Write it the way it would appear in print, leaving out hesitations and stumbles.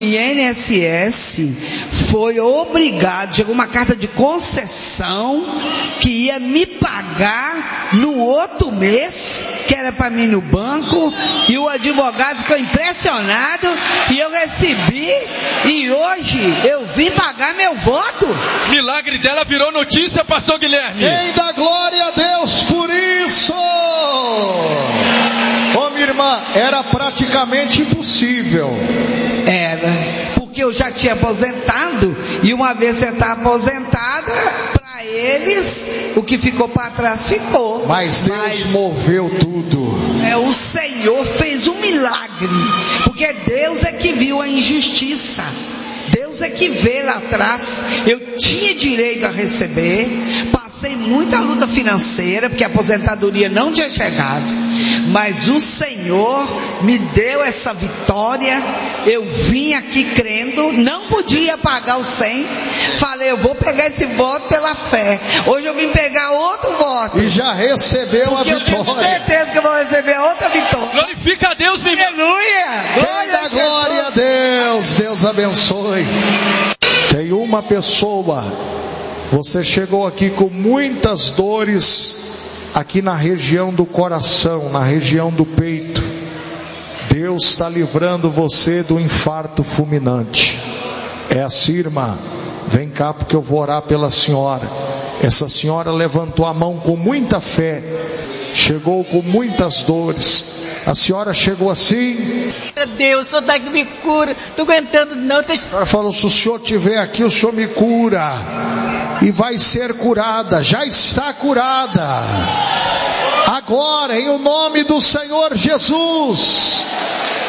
INSS foi obrigado, chegou uma carta de concessão que ia me pagar no outro mês, que era para mim no banco, e o advogado ficou impressionado, e eu recebi, e hoje eu vim pagar meu voto. Milagre dela virou notícia, pastor Guilherme. Quem dá glória a Deus por isso? Ô minha irmã, era praticamente impossível. Era, porque eu já tinha aposentado, e uma vez você está aposentada, para eles, o que ficou para trás ficou. Mas Deus moveu tudo. O Senhor fez um milagre, porque Deus é que viu a injustiça. Deus é que vê lá atrás. Eu tinha direito a receber, passei muita luta financeira, porque a aposentadoria não tinha chegado, mas o Senhor me deu essa vitória. Eu vim aqui crendo, não podia pagar o 100, falei, eu vou pegar esse voto pela fé. Hoje eu vim pegar outro voto, e já recebeu a vitória. Eu tenho certeza que eu vou receber outra vitória. Glorifica a Deus, meu irmão. Aleluia. Glória a Deus. Deus abençoe. Tem uma pessoa, você chegou aqui com muitas dores aqui na região do coração, na região do peito. Deus está livrando você do infarto fulminante. É assim, irmã, vem cá porque eu vou orar pela senhora. Essa senhora levantou a mão com muita fé, chegou com muitas dores. A senhora chegou assim: Deus, o Senhor daqui me cura, estou aguentando não. A senhora falou, se o senhor estiver aqui, o senhor me cura. E vai ser curada, já está curada. Agora, em o nome do Senhor Jesus.